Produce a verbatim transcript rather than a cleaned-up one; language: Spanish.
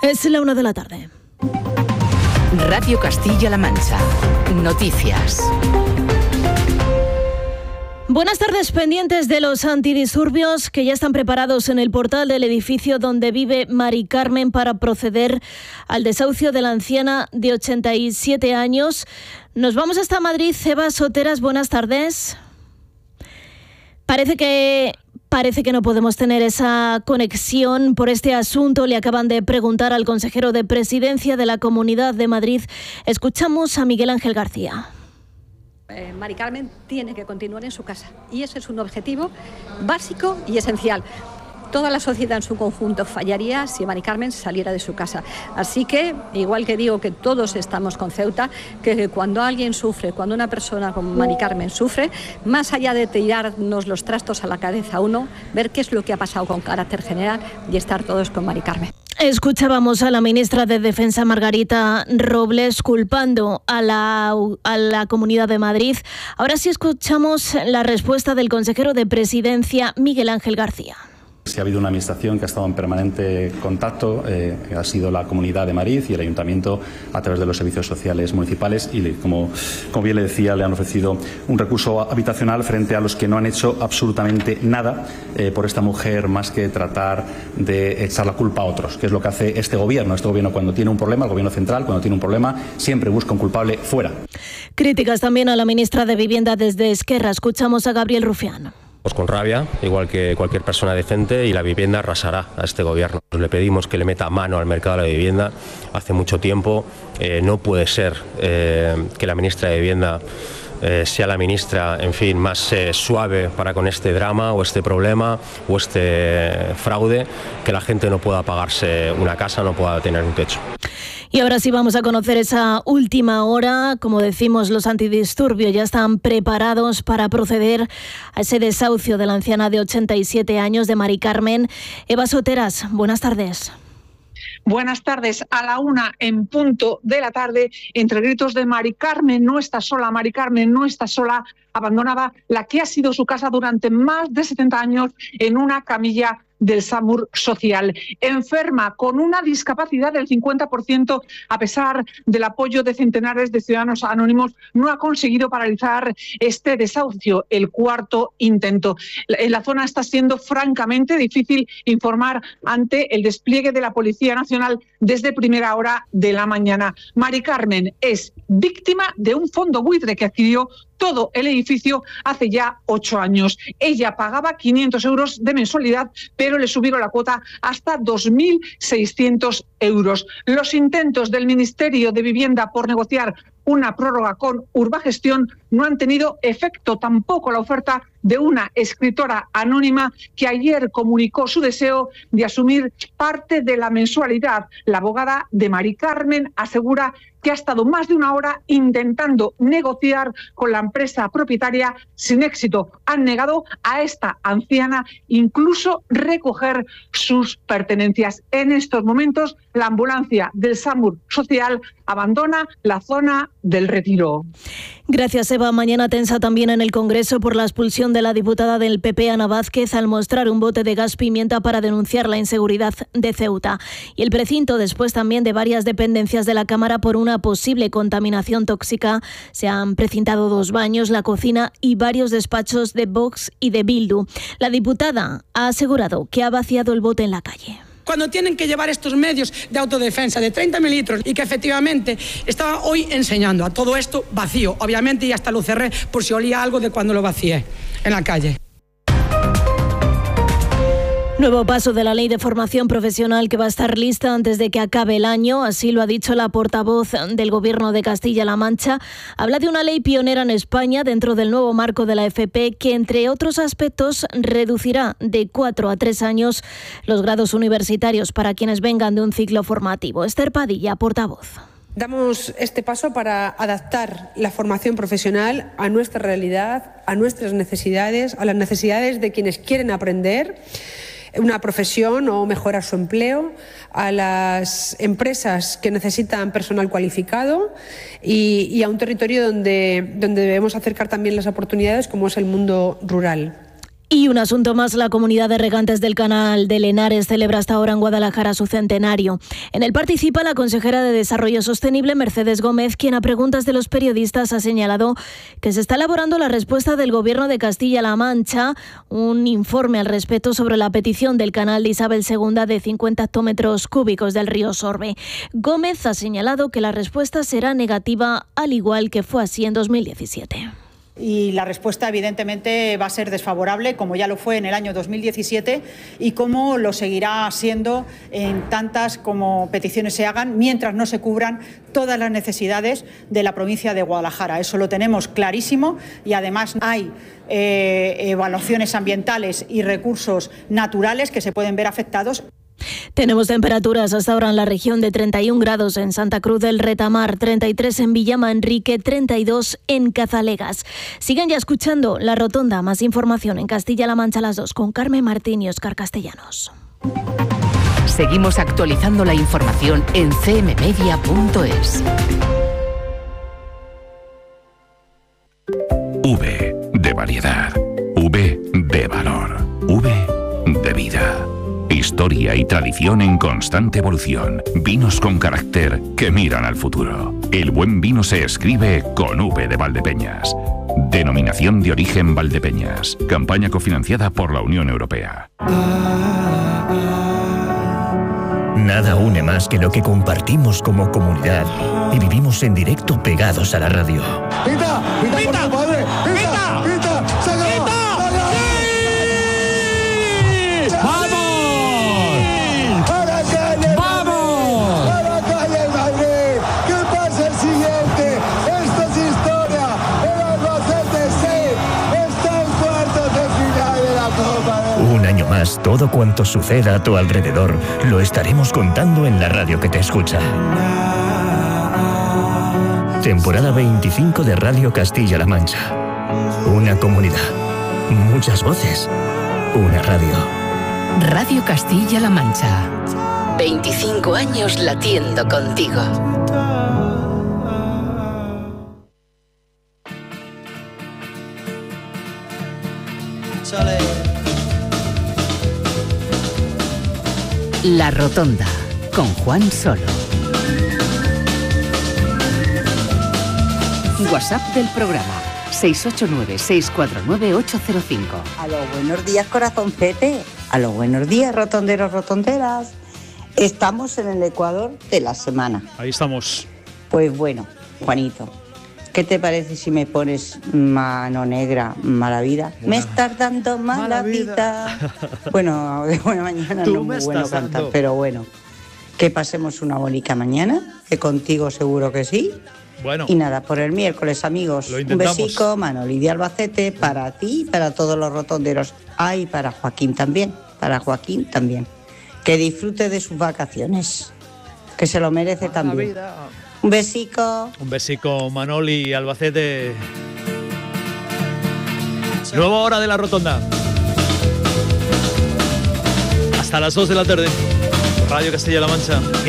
Es la una de la tarde. Radio Castilla-La Mancha. Noticias. Buenas tardes, pendientes de los antidisturbios que ya están preparados en el portal del edificio donde vive Mari Carmen para proceder al desahucio de la anciana de ochenta y siete años. Nos vamos hasta Madrid. Eva Soteras, buenas tardes. Parece que... Parece que no podemos tener esa conexión por este asunto. Le acaban de preguntar al consejero de Presidencia de la Comunidad de Madrid. Escuchamos a Miguel Ángel García. Eh, Mari Carmen tiene que continuar en su casa y ese es un objetivo básico y esencial. Toda la sociedad en su conjunto fallaría si Mari Carmen saliera de su casa. Así que, igual que digo que todos estamos con Ceuta, que cuando alguien sufre, cuando una persona como Mari Carmen sufre, más allá de tirarnos los trastos a la cabeza uno, ver qué es lo que ha pasado con carácter general y estar todos con Mari Carmen. Escuchábamos a la ministra de Defensa, Margarita Robles, culpando a la, a la Comunidad de Madrid. Ahora sí escuchamos la respuesta del consejero de Presidencia, Miguel Ángel García. Si ha habido una administración que ha estado en permanente contacto, eh, ha sido la Comunidad de Madrid y el Ayuntamiento a través de los servicios sociales municipales y, como, como bien le decía, le han ofrecido un recurso habitacional frente a los que no han hecho absolutamente nada eh, por esta mujer más que tratar de echar la culpa a otros, que es lo que hace este gobierno. Este gobierno, cuando tiene un problema, el gobierno central, cuando tiene un problema, siempre busca un culpable fuera. Críticas también a la ministra de Vivienda desde Esquerra. Escuchamos a Gabriel Rufián. Pues con rabia, igual que cualquier persona decente, y la vivienda arrasará a este gobierno. Le pedimos que le meta mano al mercado de la vivienda. Hace mucho tiempo eh, no puede ser eh, que la ministra de Vivienda eh, sea la ministra, en fin, más eh, suave para con este drama o este problema o este fraude, que la gente no pueda pagarse una casa, no pueda tener un techo. Y ahora sí vamos a conocer esa última hora. Como decimos, los antidisturbios ya están preparados para proceder a ese desahucio de la anciana de ochenta y siete años de Mari Carmen. Eva Soteras, buenas tardes. Buenas tardes. A la una en punto de la tarde, entre gritos de Mari Carmen no está sola, Mari Carmen no está sola, abandonaba la que ha sido su casa durante más de setenta años en una camilla del SAMUR social. Enferma, con una discapacidad del cincuenta por ciento, a pesar del apoyo de centenares de ciudadanos anónimos, no ha conseguido paralizar este desahucio, el cuarto intento. En la zona está siendo francamente difícil informar ante el despliegue de la Policía Nacional desde primera hora de la mañana. Mari Carmen es víctima de un fondo buitre que adquirió todo el edificio hace ya ocho años. Ella pagaba quinientos euros de mensualidad, pero le subieron la cuota hasta dos mil seiscientos euros. Los intentos del Ministerio de Vivienda por negociar una prórroga con Urbagestión no han tenido efecto, tampoco la oferta de una escritora anónima que ayer comunicó su deseo de asumir parte de la mensualidad. La abogada de Mari Carmen asegura que ha estado más de una hora intentando negociar con la empresa propietaria sin éxito. Han negado a esta anciana incluso recoger sus pertenencias. En estos momentos, la ambulancia del SAMUR social abandona la zona del Retiro. Gracias, Eva. Mañana tensa también en el Congreso por la expulsión de la diputada del P P, Ana Vázquez, al mostrar un bote de gas pimienta para denunciar la inseguridad de Ceuta. Y el precinto, después también de varias dependencias de la Cámara por una posible contaminación tóxica. Se han precintado dos baños, la cocina y varios despachos de Vox y de Bildu. La diputada ha asegurado que ha vaciado el bote en la calle. Cuando tienen que llevar estos medios de autodefensa de treinta mililitros y que efectivamente estaba hoy enseñando a todo esto vacío, obviamente, y hasta lo cerré por si olía algo de cuando lo vacié en la calle. Nuevo paso de la ley de formación profesional que va a estar lista antes de que acabe el año, así lo ha dicho la portavoz del Gobierno de Castilla-La Mancha. Habla de una ley pionera en España dentro del nuevo marco de la F P que, entre otros aspectos, reducirá de cuatro a tres años los grados universitarios para quienes vengan de un ciclo formativo. Esther Padilla, portavoz. Damos este paso para adaptar la formación profesional a nuestra realidad, a nuestras necesidades, a las necesidades de quienes quieren aprender una profesión o mejorar su empleo, a las empresas que necesitan personal cualificado y, y a un territorio donde, donde debemos acercar también las oportunidades, como es el mundo rural. Y un asunto más, la comunidad de regantes del Canal de Henares celebra hasta ahora en Guadalajara su centenario. En él participa la consejera de Desarrollo Sostenible, Mercedes Gómez, quien a preguntas de los periodistas ha señalado que se está elaborando la respuesta del Gobierno de Castilla-La Mancha, un informe al respecto sobre la petición del canal de Isabel segunda de cincuenta hectómetros cúbicos del río Sorbe. Gómez ha señalado que la respuesta será negativa, al igual que fue así en dos mil diecisiete. Y la respuesta evidentemente va a ser desfavorable, como ya lo fue en el año dos mil diecisiete y como lo seguirá siendo en tantas como peticiones se hagan mientras no se cubran todas las necesidades de la provincia de Guadalajara. Eso lo tenemos clarísimo y además hay eh, evaluaciones ambientales y recursos naturales que se pueden ver afectados. Tenemos temperaturas hasta ahora en la región de treinta y un grados en Santa Cruz del Retamar, treinta y tres en Villamanrique, treinta y dos en Cazalegas. Siguen ya escuchando La Rotonda. Más información en Castilla-La Mancha a las dos con Carmen Martín y Óscar Castellanos. Seguimos actualizando la información en c m media punto es. V de variedad, V de valor, V de vida. Historia y tradición en constante evolución. Vinos con carácter que miran al futuro. El buen vino se escribe con V de Valdepeñas. Denominación de origen Valdepeñas. Campaña cofinanciada por la Unión Europea. Nada une más que lo que compartimos como comunidad y vivimos en directo pegados a la radio. ¡Pita! ¡Pita! ¡Pita! ¡Padre! ¡Pita! ¡Pita! ¡Se acabó! ¡Sí! ¡Vamos! Más, todo cuanto suceda a tu alrededor lo estaremos contando en la radio que te escucha. Temporada veinticinco de Radio Castilla-La Mancha. Una comunidad, muchas voces, una radio. Radio Castilla-La Mancha. veinticinco años latiendo contigo. Chale. La Rotonda, con Juan Solo. WhatsApp del programa, seis ocho nueve, seis cuatro nueve, ocho cero cinco. A los buenos días, corazoncete. A los buenos días, rotonderos, rotonderas. Estamos en el Ecuador de la semana. Ahí estamos. Pues bueno, Juanito, ¿qué te parece si me pones Mano Negra, Mala Vida? Bueno. Me estás dando mala, mala vida. vida. Bueno, de buena mañana no es muy bueno cantar, dando. Pero bueno, que pasemos una bonita mañana, que contigo seguro que sí. Bueno. Y nada, por el miércoles, amigos. Un besico, Manoli de Albacete, para ti y para todos los rotonderos. Ah, y para Joaquín también, para Joaquín también. Que disfrute de sus vacaciones, que se lo merece mala también. Vida. Un besico. Un besico, Manoli y Albacete. Nueva hora de La Rotonda. Hasta las dos de la tarde. Radio Castilla-La Mancha.